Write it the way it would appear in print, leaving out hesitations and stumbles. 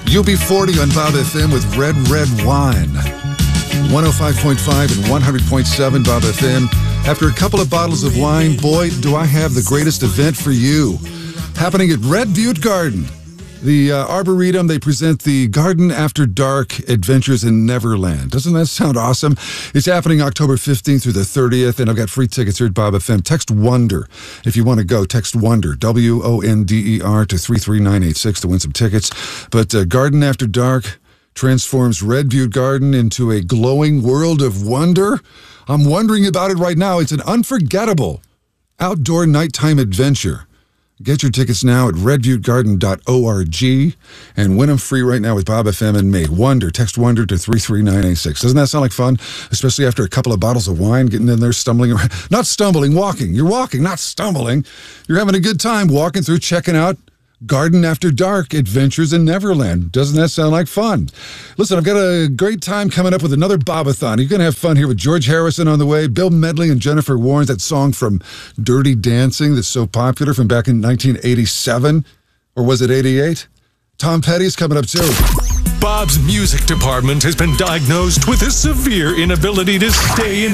UB40 on Bob FM with Red Wine. 105.5 and 100.7 Bob FM. After a couple of bottles of wine, boy, do I have the greatest event for you. Happening at Red Butte Garden. The Arboretum, they present the Garden After Dark Adventures in Neverland. Doesn't that sound awesome? It's happening October 15th through the 30th, and I've got free tickets here at Bob FM. Text WONDER if you want to go. Text WONDER, WONDER, to 33986 to win some tickets. But Garden After Dark transforms Red Butte Garden into a glowing world of wonder. I'm wondering about it right now. It's an unforgettable outdoor nighttime adventure. Get your tickets now at redbuttegarden.org and win them free right now with Bob FM and me. WONDER. Text WONDER to 33986. Doesn't that sound like fun? Especially after a couple of bottles of wine, getting in there, stumbling around. Not stumbling, walking. You're walking, not stumbling. You're having a good time walking through, checking out Garden After Dark Adventures in Neverland. Doesn't that sound like fun? Listen, I've got a great time coming up with another Bobathon. You're going to have fun here with George Harrison on the way, Bill Medley and Jennifer Warnes, that song from Dirty Dancing that's so popular from back in 1987. Or was it 88? Tom Petty's coming up too. Bob's music department has been diagnosed with a severe inability to stay in